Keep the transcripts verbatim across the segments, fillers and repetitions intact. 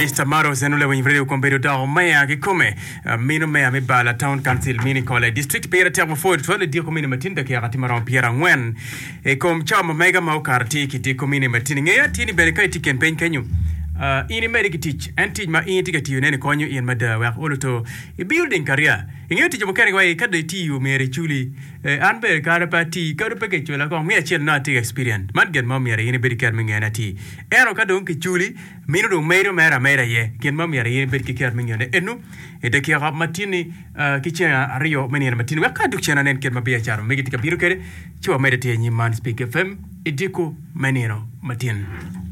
Mister Maro senule wenye vrede ukombedo dao mea kikume mino mea mibala town council mini kole district pera termo forward twale diko mini matinda kia katima rao piera ngwen e kom chama mega maukarti ki diko mini matini ngea tini berekai tiken pen kenyu Uh, ini meri ki teach and teach ma ini tika tiyo nene konyo ian mada wak uluto i building career ingeyo tiyo mokani kwa i kada tiyo meri chuli eh, anber kada pa ti kada pa ke chula kong mea chel na tika experience mat gen mami yara ini beri kar mingi ana ti eno kada unki chuli minu dung meiro mera mera ye gen mami yara ini beri kar mingi ana enu eda kia kap matini uh, kichena ario meni ana matini waka duk chena nen ken mabia charo megi tika biru kere chua meda tiya nyi man speak F M idiko meni ano matini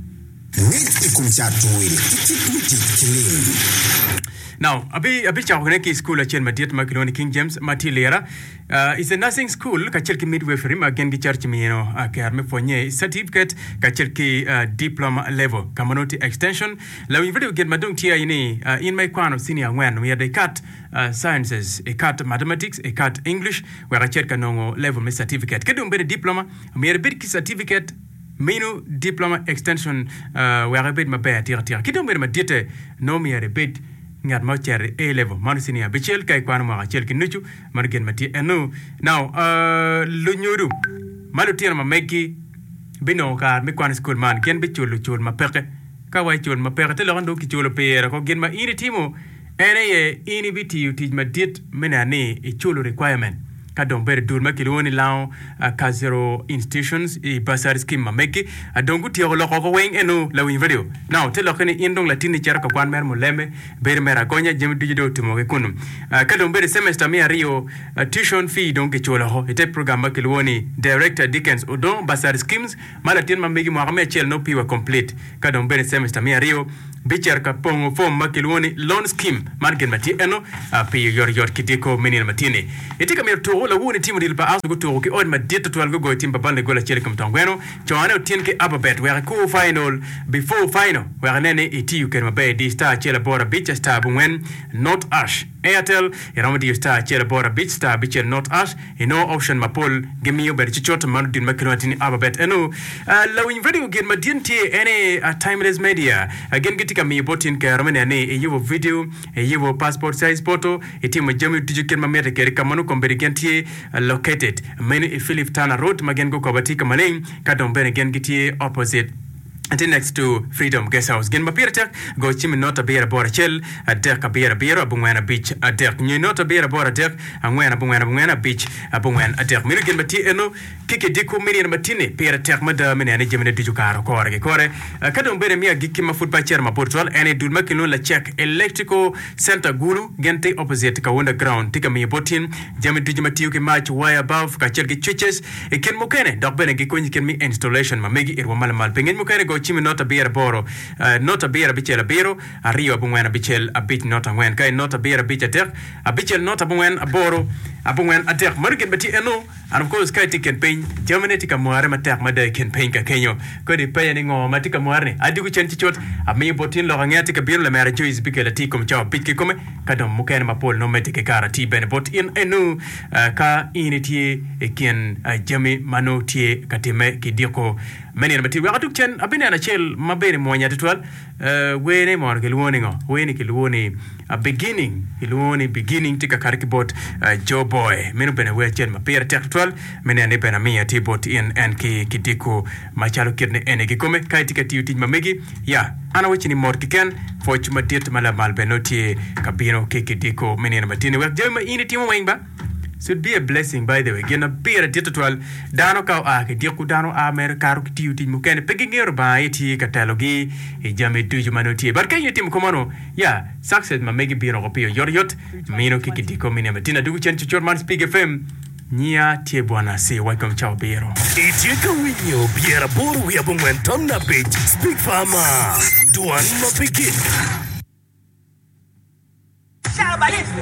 Now, abi abi chawne ki school achen matiat makiloni King James Matilera uh, is a nursing school kachel ki midwifery again ki church mi no akar me fonye certificate kachel ki uh, diploma level community extension la we video get madung tia ini uh, in my kwano senior when we had a cut uh, sciences a cut mathematics a cut English we kachel kanongo level me certificate kedum be diploma me had bit ki certificate Minu diploma extension uh, we are bit ma be tira tira kidom be ma dite no mi are bit ngat ma chere A level man sini abichel kai kwano ma chel kinuchu man gen mati enu now uh lu nyuru malu tira ma meki bino ka mi kwan school man gen bi chulu chul ma peke ka wai chul ma peke te lo ndo ki chulu pe ko gen ma ini timo ene ye ini biti uti ma dit mena ne e chulu requirement kadon bere dur makiloni lao uh, kazero institutions e basar scheme mameki adongu tiyo lo ko weng enu la win video now te lo kene indong latini chara ko kwan mer mo leme bere mera gonya jemi dijido tumo ke kunu uh, kadon bere semester mi rio uh, tuition fee donc chola ho ete programme makiloni director Dickens odon basar schemes malatin mameki mo amé chel no piwa complete kadon bere semester mi rio bichar ka pongo form makiloni loan scheme margen mati eno uh, pe yor yor kidiko menil matine etika mi to la woni timu dil ba asu go to ki on ma dito to algo go timba bande gola chere kam tangweno choane tin ke ababet we ko final before final we nene eti you can be di star chela bora beach star bungen not ash Airtel iramadi star chela bora beach star beach not ash no option mapol gemi yo ber chichot man din makino tin ababet eno uh, la win video gen ma dinti ene uh, timeless media again gitika mi botin ke ramane ne e yiwo video e yiwo passport size photo eti mo jami dijuken ma meta ke kamanu komberigentie Uh, located many Philip Tana Road magengo kobatika maleng kadon ben again gitie opposite and next to Freedom Guest House gen mapirta go chimi nota beera bora chel adek beera beera bungwana beach adek ni nota beera bora adek angwena bungwana bungwana beach bungwana adek minu gen mati eno kike diko mini matine pera tek mada mini ani jemene diju karo kore ke kore kadon bere mi agiki ma football chair ma portugal ene dul makino la check electrical center gulu gente opposite ka underground tika mi botin jemi diju mati ke match wire above ka chel ke churches e ken mokene dok bene ke konyi ken mi installation ma megi irwa mal mal pengen mokene go chimi nota beera boro uh, nota beera bichela bero ario bungwana bichel abit nota ngwen kai nota beera bicha tek abichel nota bungwen aboro abungwen atek margen bati eno and of course kai tiken pain germany tika moare matek mada ken pain ka kenyo ko di pain ngo matika moare adigu chen chichot ami botin lo ngati ka bir la mara jois bikela tikom chaw bitke kome kadom muken mapol no metike kara ti ben bot in enu uh, ka initi eken uh, jami mano tie katime kidiko meni na mati wakatu chen abine na chel mabere mwanya tutwal uh, wene mwar kelwoni ngo wene kelwoni a beginning kelwoni beginning tika karikibot uh, Joe Boy menu bene we chen mapere tektual meni ane bena miya tibot in enki kidiko machalo kirne ene kikome kai tika tiyu tij mamegi ya ana wachini mor kiken foch matit mala malbenotie kabino kikidiko meni na matini wak jama ini timu wengba should be a blessing by the way gena beer digital dano ka a ke diku dano a mer karu ti ti mu ken pegingero ba eti catalogi e jame du humanity bar kan yeti mu komano ya success ma megi biro ko pio yor yot mino ki ki diko mine matina du chen chor man speak F M nia tie bwana se welcome chao biro eti ka winyo biera boru ya bungwen tonna beach speak farmer duan ma begin